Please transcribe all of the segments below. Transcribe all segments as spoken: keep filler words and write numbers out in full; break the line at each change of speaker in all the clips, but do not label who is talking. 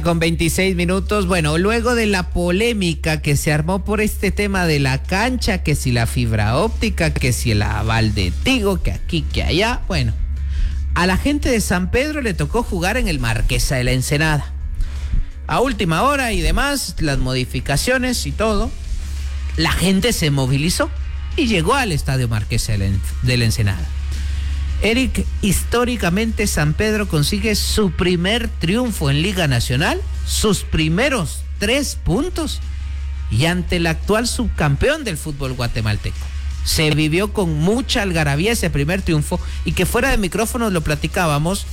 Con veintiséis minutos, bueno, luego de la polémica que se armó por este tema de la cancha, que si la fibra óptica, que si el aval de Tigo, que aquí, que allá, bueno, a la gente de San Pedro le tocó jugar en el Marquesa de la Ensenada. A última hora y demás, las modificaciones y todo, la gente se movilizó y llegó al Estadio Marquesa de la Ensenada. Eric, históricamente San Pedro consigue su primer triunfo en Liga Nacional, sus primeros tres puntos, y ante el actual subcampeón del fútbol guatemalteco. Se vivió con mucha algarabía ese primer triunfo, y que fuera de micrófonos lo platicábamos.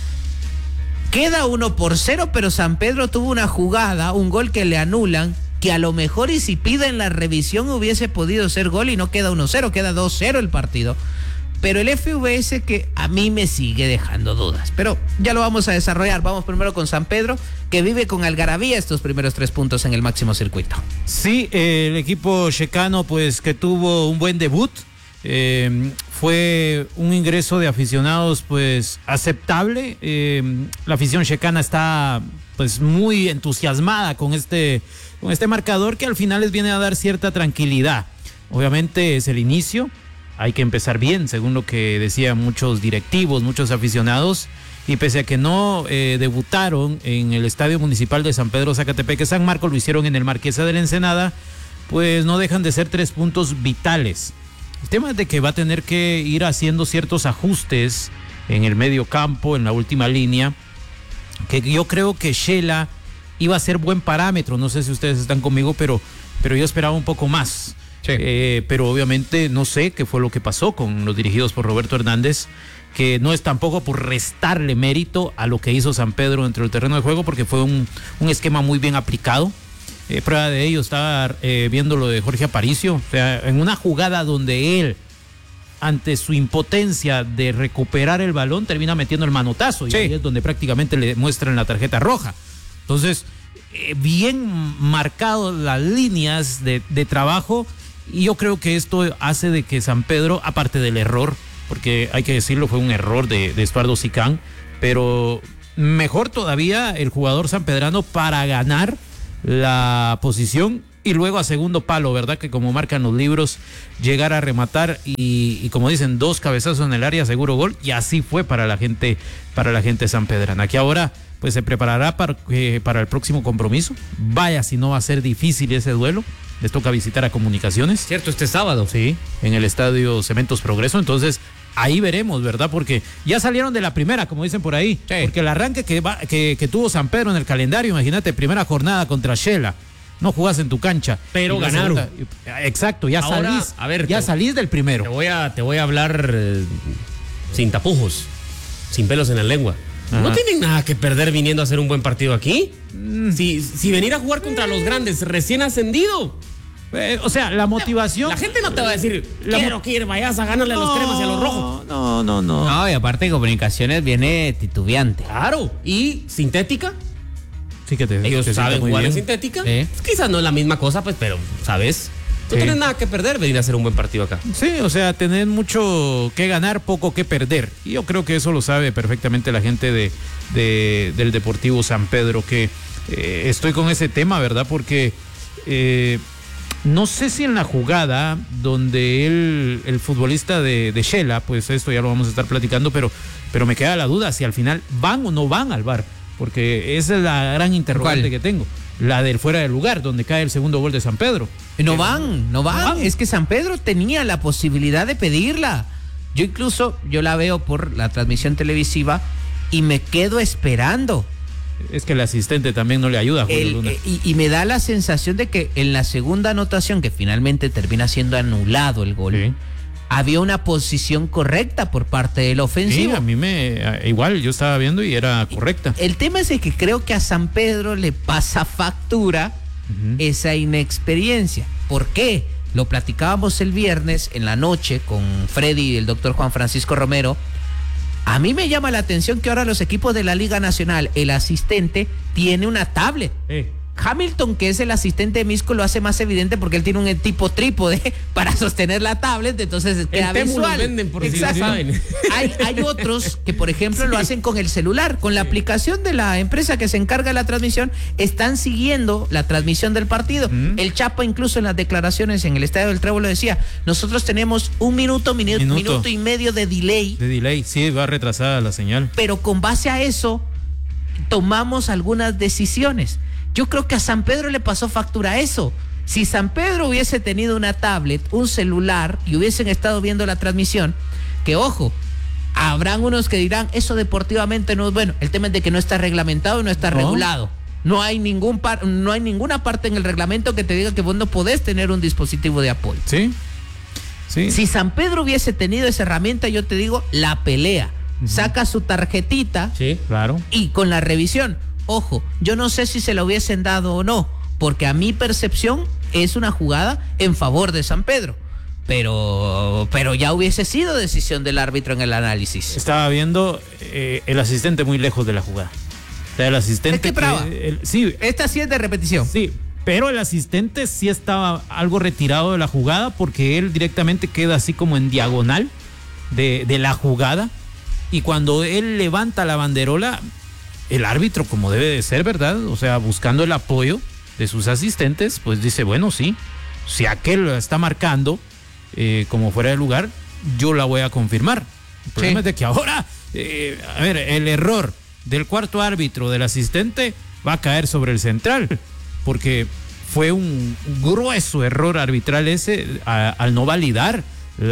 Queda uno por cero, pero San Pedro tuvo una jugada, un gol que le anulan, que a lo mejor y si piden la revisión hubiese podido ser gol y no queda uno cero, queda dos cero el partido. Pero el F V S que a mí me sigue dejando dudas. Pero ya lo vamos a desarrollar. Vamos primero con San Pedro, que vive con algarabía estos primeros tres puntos en el máximo circuito.
Sí, eh, el equipo checano, pues que tuvo un buen debut. Eh, fue un ingreso de aficionados, pues aceptable. Eh, la afición checana está, pues, muy entusiasmada con este, con este marcador que al final les viene a dar cierta tranquilidad. Obviamente es el inicio. Hay que empezar bien, según lo que decían muchos directivos, muchos aficionados, y pese a que no eh, debutaron en el Estadio Municipal de San Pedro Zacatepeque San Marcos, lo hicieron en el Marquesa de la Ensenada, pues no dejan de ser tres puntos vitales. El tema es de que va a tener que ir haciendo ciertos ajustes en el medio campo, en la última línea, que yo creo que Shela iba a ser buen parámetro, no sé si ustedes están conmigo, pero, pero yo esperaba un poco más. Sí. Eh, pero obviamente no sé qué fue lo que pasó con los dirigidos por Roberto Hernández, que no es tampoco por restarle mérito a lo que hizo San Pedro dentro del terreno de juego, porque fue un, un esquema muy bien aplicado. Eh, prueba de ello estaba eh, viendo lo de Jorge Aparicio, o sea, en una jugada donde él, ante su impotencia de recuperar el balón, termina metiendo el manotazo, y sí, ahí es donde prácticamente le muestran la tarjeta roja. Entonces, eh, bien marcado las líneas de, de trabajo. Y yo creo que esto hace de que San Pedro, aparte del error, porque hay que decirlo, fue un error de, de Estuardo Sicán, pero mejor todavía el jugador sanpedrano para ganar la posición y luego a segundo palo, ¿verdad? Que como marcan los libros, llegar a rematar y, y como dicen, dos cabezazos en el área, seguro gol, y así fue para la gente, para la gente sanpedrana, que ahora pues se preparará para, eh, para el próximo compromiso. Vaya si no va a ser difícil ese duelo. Les toca visitar a Comunicaciones.
Cierto, este sábado.
Sí, en el estadio Cementos Progreso. Entonces, ahí veremos, ¿verdad? Porque ya salieron de la primera, como dicen por ahí. Sí. Porque el arranque que, va, que, que tuvo San Pedro en el calendario, imagínate, primera jornada contra Shela. No jugás en tu cancha.
Pero ganaron.
Segunda, exacto, ya
Ahora,
salís.
A ver,
ya
te,
salís del primero.
Te voy a, te voy a hablar eh, sin tapujos, sin pelos en la lengua. Ajá. No tienen nada que perder viniendo a hacer un buen partido aquí. Mm. Si, si venir a jugar contra los grandes recién ascendido.
Eh, o sea, la motivación.
La gente no te va a decir, quiero mo- que ir, vayas a ganarle no, a los cremas y a los rojos.
No, no, no.
No, y aparte de Comunicaciones viene titubeante.
Claro. ¿Y sintética?
Sí, que te
Ellos
te
saben jugar
bien.
en sintética.
¿Eh?
Pues quizás no es la misma cosa, pues, pero, ¿sabes? No sí. tienes nada que perder venir a hacer un buen partido acá.
Sí, o sea, tener mucho que ganar, poco que perder. Y yo creo que eso lo sabe perfectamente la gente de, de del Deportivo San Pedro, que eh, estoy con ese tema, ¿verdad? Porque eh, no sé si en la jugada donde él, el futbolista de, de Shela, pues esto ya lo vamos a estar platicando, pero, pero me queda la duda si al final van o no van al V A R, porque esa es la gran interrogante ¿Cuál? que tengo. La del fuera del lugar, donde cae el segundo gol de San Pedro.
No van, no van, no van. Es que San Pedro tenía la posibilidad de pedirla. Yo incluso, yo la veo por la transmisión televisiva y me quedo esperando.
Es que el asistente también no le ayuda a Julio
el,
Luna.
Y, y me da la sensación de que en la segunda anotación, que finalmente termina siendo anulado el gol, sí, había una posición correcta por parte del ofensivo.
Sí, a mí me... Igual, yo estaba viendo y era correcta.
El tema es que creo que a San Pedro le pasa factura uh-huh. esa inexperiencia. ¿Por qué? Lo platicábamos el viernes en la noche con Freddy y el doctor Juan Francisco Romero. A mí me llama la atención que ahora los equipos de la Liga Nacional, el asistente tiene una tablet.
Eh.
Hamilton, que es el asistente de Misco, lo hace más evidente porque él tiene un tipo trípode para sostener la tablet, entonces queda
Temu
visual.
lo venden por si no
Exacto.
saben.
Hay, hay otros que, por ejemplo, lo hacen con el celular, con la aplicación de la empresa que se encarga de la transmisión, están siguiendo la transmisión del partido.
Mm.
El Chapa, incluso en las declaraciones en el Estadio del Trébol, lo decía, nosotros tenemos un minuto, minu- minuto,
Minuto.
y medio de delay,
De delay, sí, va retrasada la señal.
pero con base a eso tomamos algunas decisiones. Yo creo que a San Pedro le pasó factura eso. Si San Pedro hubiese tenido una tablet, un celular y hubiesen estado viendo la transmisión, que ojo, habrán unos que dirán, eso deportivamente no es bueno. El tema es de que no está reglamentado y no está
No.
regulado. No hay ningún par, no hay ninguna parte en el reglamento que te diga que vos no podés tener un dispositivo de apoyo.
Sí, sí.
Si San Pedro hubiese tenido esa herramienta, yo te digo, la pelea. Saca su tarjetita
Sí.
Claro.
y con la revisión. Ojo, yo no sé si se la hubiesen dado o no, porque a mi percepción es una jugada en favor de San Pedro. Pero, pero ya hubiese sido decisión del árbitro en el análisis.
Estaba viendo eh, el asistente muy lejos de la jugada. O sea, el asistente.
Es que brava.
el- sí,
Esta sí es de repetición.
sí. Pero el asistente sí estaba algo retirado de la jugada porque él directamente queda así como en diagonal de, de la jugada. Y cuando él levanta la banderola, el árbitro, como debe de ser, ¿verdad? O sea, buscando el apoyo de sus asistentes, pues dice, bueno, sí, si aquel lo está marcando eh, como fuera de lugar, yo la voy a confirmar. El problema
Sí.
es de que ahora, eh, a ver, el error del cuarto árbitro, del asistente, va a caer sobre el central, porque fue un grueso error arbitral ese a- al no validar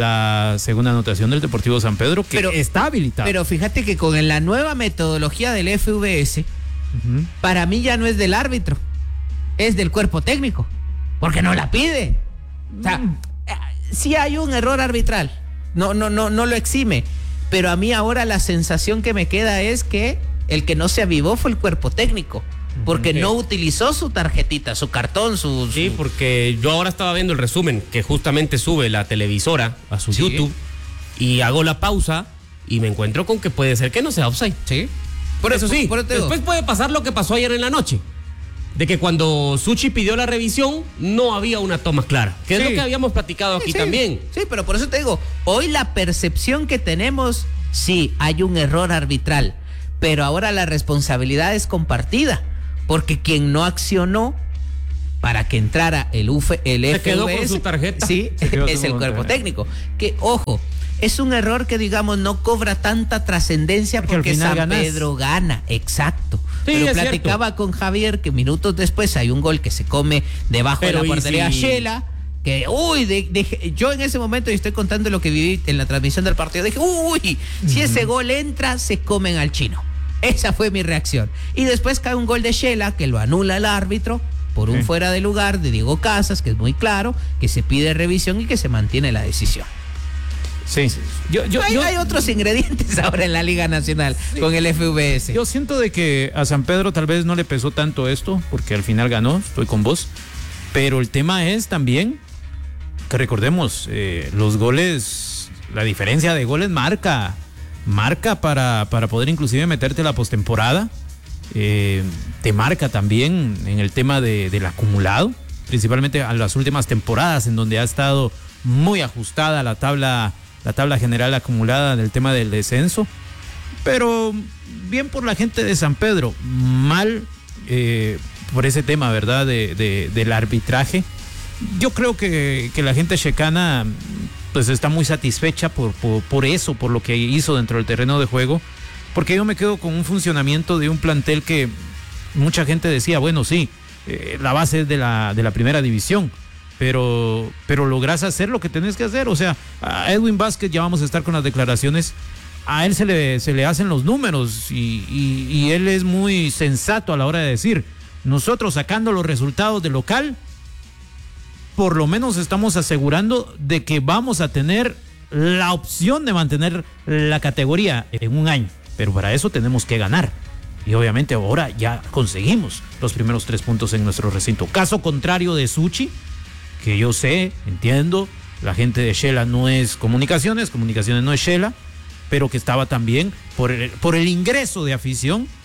la segunda anotación del Deportivo San Pedro, que
Pero-
está habilitado.
Pero fíjate que con la nueva metodología del F V S,
Ujú.
para mí ya no es del árbitro, es del cuerpo técnico, porque no la pide. O sea, eh, sí hay un error arbitral, no, no, no, no lo exime, pero a mí ahora la sensación que me queda es que el que no se avivó fue el cuerpo técnico, porque
Ok.
no utilizó su tarjetita, su cartón, su... su-
Sí, porque yo ahora estaba viendo el resumen que justamente sube la televisora a su
Sí.
YouTube y hago la pausa y me encuentro con que puede ser que no sea offside.
Sí.
Por eso sí,
por eso te digo.
después puede pasar lo que pasó ayer en la noche. De que cuando Suchi pidió la revisión, no había una toma clara. Que es
Sí.
lo que habíamos platicado aquí
Sí, sí.
también.
Sí, pero por eso te digo, hoy la percepción que tenemos, sí, hay un error arbitral, pero ahora la responsabilidad es compartida, porque quien no accionó para que entrara el, U F, el
Se
F V S,
quedó con su tarjeta.
sí,
Se quedó
es
con
el
su
cuerpo
tarjeta.
técnico. Que, ojo, es un error que, digamos, no cobra tanta trascendencia
Porque al
porque,
final
San
ganas.
Pedro gana, exacto.
Sí,
Pero
es
platicaba con Javier que minutos después hay un gol que se come debajo
Pero
de
¿y
la portería
si-
Shela, que, uy, de- de- yo en ese momento, y estoy contando lo que viví en la transmisión del partido, dije, uy, si ese gol entra, se comen al chino. Esa fue mi reacción. Y después cae un gol de Shela que lo anula el árbitro por un
Sí.
fuera de lugar de Diego Casas, que es muy claro, que se pide revisión y que se mantiene la decisión.
Sí. Yo, yo,
hay,
yo-
hay otros ingredientes ahora en la Liga Nacional con el F V S.
Yo siento de que a San Pedro tal vez no le pesó tanto esto, porque al final ganó, estoy con vos. Pero el tema es también que recordemos, eh, los goles, la diferencia de goles marca, marca para, para poder inclusive meterte a la postemporada. Eh, te marca también en el tema de, del acumulado, principalmente a las últimas temporadas en donde ha estado muy ajustada la tabla, la tabla general acumulada del tema del descenso. Pero bien por la gente de San Pedro, mal eh, por ese tema, ¿verdad? De, de- del arbitraje. Yo creo que, que la gente checana pues está muy satisfecha por, por, por eso, por lo que hizo dentro del terreno de juego, porque yo me quedo con un funcionamiento de un plantel que mucha gente decía, bueno, sí, eh, la base es de la, de la primera división, pero, pero lográs hacer lo que tenés que hacer. O sea, a Edwin Vázquez ya vamos a estar con las declaraciones. A él se le, se le hacen los números y, y, y él es muy sensato a la hora de decir, nosotros sacando los resultados de local, por lo menos estamos asegurando de que vamos a tener la opción de mantener la categoría en un año. Pero para eso tenemos que ganar. Y obviamente ahora ya conseguimos los primeros tres puntos en nuestro recinto. Caso contrario de Suchi, que yo sé, entiendo, la gente de Shela no es Comunicaciones, Comunicaciones no es Shela, pero que estaba también por el, por el ingreso de afición,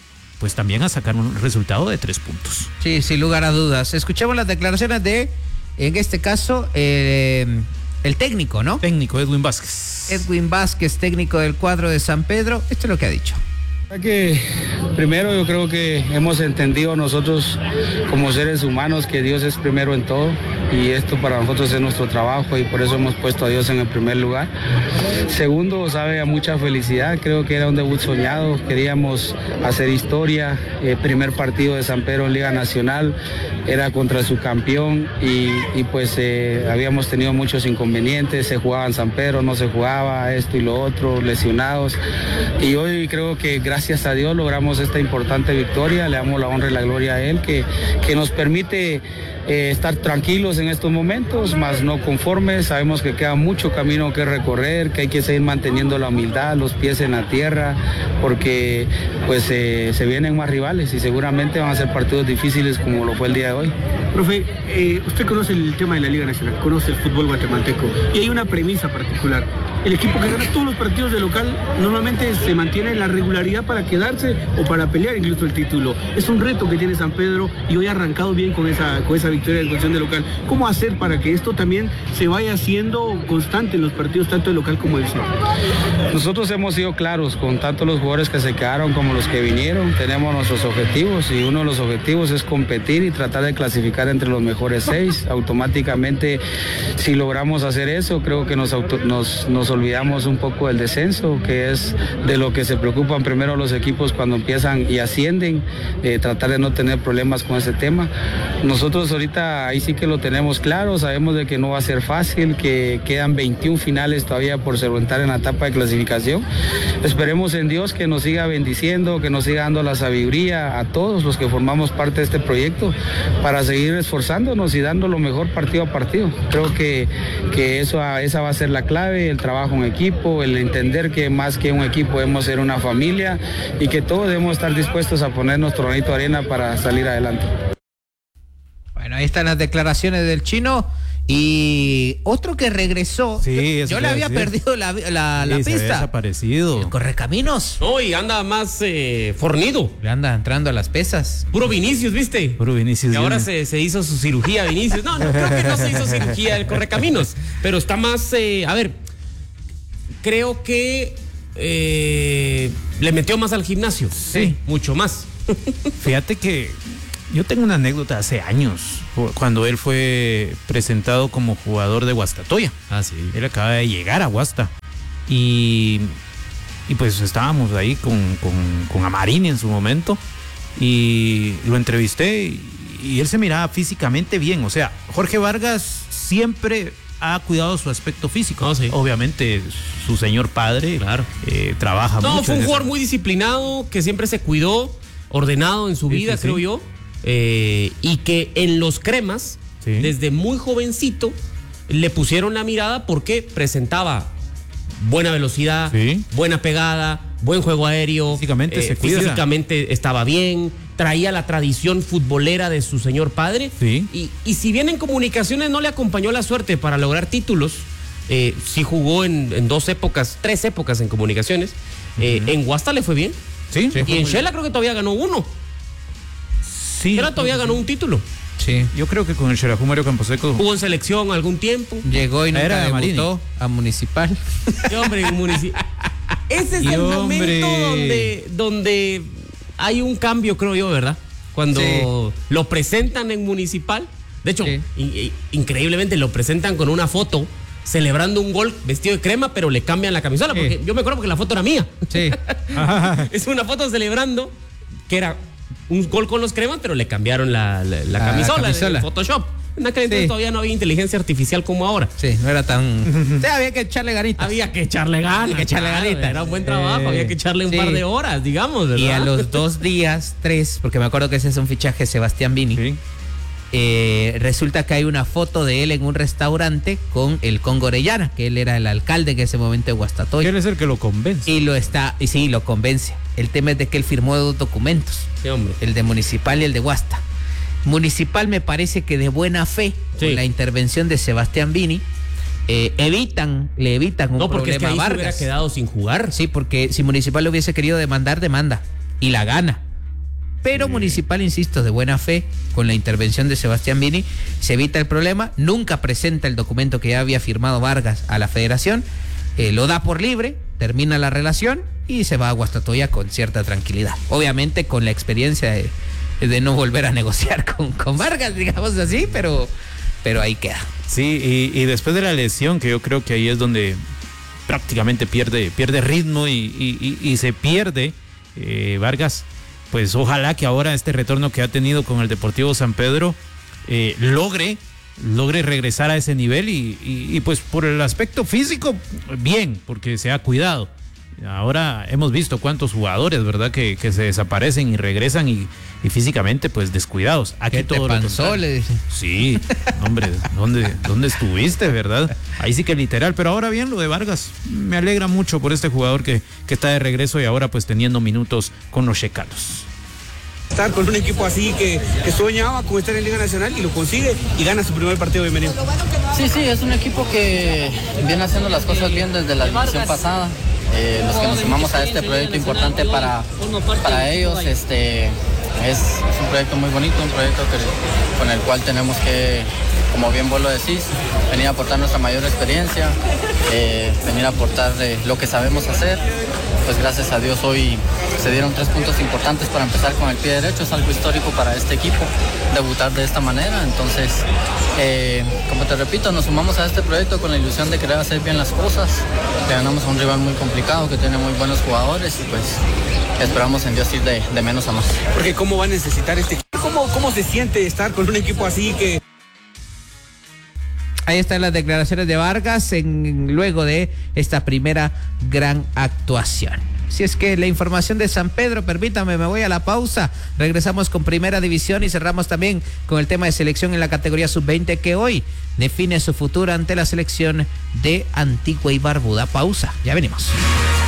pues también a sacar un resultado de tres puntos.
Sí, sin lugar a dudas. Escuchemos las declaraciones de, en este caso, eh, el técnico, ¿no?
Técnico, Edwin Vázquez.
Edwin Vázquez, técnico del cuadro de San Pedro. Esto es lo que ha dicho.
Que primero yo creo que hemos entendido nosotros como seres humanos que Dios es primero en todo y esto para nosotros es nuestro trabajo y por eso hemos puesto a Dios en el primer lugar. Segundo, sabe, a mucha felicidad, creo que era un debut soñado, queríamos hacer historia, eh, primer partido de San Pedro en Liga Nacional, era contra su campeón y, y pues eh, habíamos tenido muchos inconvenientes, se jugaba en San Pedro, no se jugaba, esto y lo otro, lesionados y hoy creo que gracias Gracias a Dios logramos esta importante victoria, le damos la honra y la gloria a Él, que, que nos permite eh, estar tranquilos en estos momentos, más no conformes, sabemos que queda mucho camino que recorrer, que hay que seguir manteniendo la humildad, los pies en la tierra, porque pues eh, se vienen más rivales y seguramente van a ser partidos difíciles como lo fue el día de hoy.
Profe, eh, usted conoce el tema de la Liga Nacional, conoce el fútbol guatemalteco y hay una premisa particular. El equipo que gana todos los partidos de local normalmente se mantiene en la regularidad para quedarse o para pelear incluso el título. Es un reto que tiene San Pedro y hoy ha arrancado bien con esa, con esa victoria en cuestión de local. ¿Cómo hacer para que esto también se vaya haciendo constante en los partidos tanto de local como de visita?
Nosotros hemos sido claros con tanto los jugadores que se quedaron como los que vinieron. Tenemos nuestros objetivos y uno de los objetivos es competir y tratar de clasificar entre los mejores seis. Automáticamente, si logramos hacer eso, creo que nos, auto, nos, nos olvidamos un poco del descenso, que es de lo que se preocupan primero los equipos cuando empiezan y ascienden, eh, tratar de no tener problemas con ese tema. Nosotros ahorita ahí sí que lo tenemos claro, sabemos de que no va a ser fácil, que quedan veintiún finales todavía por solventar en la etapa de clasificación. Esperemos en Dios que nos siga bendiciendo, que nos siga dando la sabiduría a todos los que formamos parte de este proyecto para seguir esforzándonos y dando lo mejor partido a partido. Creo que, que eso, esa va a ser la clave, el trabajo en equipo, el entender que más que un equipo debemos ser una familia y que todos debemos estar dispuestos a poner nuestro granito de arena para salir adelante.
Bueno, ahí están las declaraciones del Chino. Y otro que regresó,
sí,
yo, yo le había perdido la, la, la
sí,
pista.
Se había desaparecido.
El Correcaminos.
No, y anda más eh, fornido.
Le anda entrando a las pesas.
Puro Vinicius, ¿viste?
Puro Vinicius.
Y ahora se, se hizo su cirugía, Vinicius. No, no, creo que no se hizo cirugía el Correcaminos. Pero está más, eh, a ver, creo que eh, le metió más al gimnasio.
Sí.
Sí, mucho más.
Fíjate que yo tengo una anécdota hace años, cuando él fue presentado como jugador de Guastatoya.
Ah, sí.
Él acaba de llegar a Guasta. Y, y pues estábamos ahí con, con, con Amarini en su momento. Y lo entrevisté y, y él se miraba físicamente bien. O sea, Jorge Vargas siempre ha cuidado su aspecto físico.
Oh, sí.
Obviamente, su señor padre,
claro,
eh, trabaja
no,
mucho.
No, fue un
en
jugador
esa...
muy disciplinado, que siempre se cuidó, ordenado en su
sí,
vida,
sí,
creo
sí.
yo. Eh, y que en los cremas, sí, desde muy jovencito, le pusieron la mirada porque presentaba buena velocidad, sí, buena pegada, buen juego aéreo.
Físicamente,
eh,
se cuida.
Físicamente estaba bien, traía la tradición futbolera de su señor padre.
Sí.
Y, y si bien en comunicaciones no le acompañó la suerte para lograr títulos, eh, sí jugó en, en dos épocas, tres épocas en comunicaciones. Eh, uh-huh. En Guasta le fue bien.
Sí.
sí y en Shela creo que todavía ganó uno.
Sí,
Shela todavía ganó un título.
Sí. Yo creo que con el Xelajú Mario Camposeco
jugó en selección algún tiempo.
Llegó y nunca
era
debutó a Municipal.
Sí, hombre, en Municipal. Ese es y el hombre. momento donde, donde hay un cambio, creo yo, ¿verdad? Cuando sí. lo presentan en Municipal. De hecho, sí. in, increíblemente lo presentan con una foto celebrando un gol vestido de crema, pero le cambian la camisola. Sí. Porque yo me acuerdo que la foto era mía.
Sí.
Es una foto celebrando que era un gol con los cremas, pero le cambiaron la, la, la camisola, la camisola. En Photoshop. En aquel entonces sí. todavía no había inteligencia artificial como ahora.
Sí, no era tan... sí, había que echarle ganitas.
Había que echarle ganas. Había que echarle claro, ganitas. Era un buen trabajo, eh, había que echarle un sí. par de horas, digamos, ¿verdad?
Y a los dos días, tres, porque me acuerdo que ese es un fichaje de Sebastián Vini, sí. eh, resulta que hay una foto de él en un restaurante con el Congo Orellana, que él era el alcalde en ese momento de Guastatoya.
¿Quién es el que lo convence?
Y lo está, y sí, lo convence. El tema es de que él firmó dos documentos.
Sí, hombre.
El de Municipal y el de Guasta. Municipal me parece que de buena fe, sí. con la intervención de Sebastián Vini, eh, evitan, le evitan un
no, porque
problema
es que ahí
a Vargas.
Se hubiera quedado sin jugar.
Sí, porque si Municipal lo hubiese querido demandar, demanda. Y la gana. pero sí. Municipal, insisto, de buena fe, con la intervención de Sebastián Vini, se evita el problema, nunca presenta el documento que ya había firmado Vargas a la federación, eh, lo da por libre, termina la relación y se va a Guastatoya con cierta tranquilidad. Obviamente con la experiencia de, de no volver a negociar con, con Vargas, digamos así, pero, pero ahí queda.
Sí, y, y después de la lesión, que yo creo que ahí es donde prácticamente pierde, pierde ritmo y, y, y, y se pierde eh, Vargas, pues ojalá que ahora este retorno que ha tenido con el Deportivo San Pedro eh, logre, logre regresar a ese nivel y, y, y pues por el aspecto físico, bien, porque se ha cuidado. Ahora hemos visto cuántos jugadores, ¿verdad? Que, que se desaparecen y regresan y, y físicamente pues descuidados. Aquí
¿Qué
todo
te pasó? Le dice.
Sí, hombre, ¿dónde, ¿dónde estuviste, verdad? Ahí sí que literal, pero ahora bien lo de Vargas, me alegra mucho por este jugador que, que está de regreso y ahora pues teniendo minutos con los checanos.
Estar con un equipo así que, que soñaba con estar en Liga Nacional y lo consigue y gana su primer partido, bienvenido.
Sí, sí, es un equipo que viene haciendo las cosas bien desde la división pasada. Eh, los que nos sumamos a este proyecto importante para, para ellos, este, es, es un proyecto muy bonito, un proyecto que, con el cual tenemos que, como bien vos lo decís, venir a aportar nuestra mayor experiencia, eh, venir a aportar eh, lo que sabemos hacer. Pues gracias a Dios hoy se dieron tres puntos importantes para empezar con el pie derecho, es algo histórico para este equipo, debutar de esta manera, entonces, eh, como te repito, nos sumamos a este proyecto con la ilusión de querer hacer bien las cosas, le ganamos a un rival muy complicado que tiene muy buenos jugadores y pues esperamos en Dios ir de, de menos a más.
Porque cómo va a necesitar este equipo, ¿Cómo, cómo se siente estar con un equipo así que...
Ahí están las declaraciones de Vargas en, luego de esta primera gran actuación. Si es que la información de San Pedro, permítame, me voy a la pausa. Regresamos con Primera División y cerramos también con el tema de selección en la categoría sub veinte que hoy define su futuro ante la selección de Antigua y Barbuda. Pausa, ya venimos.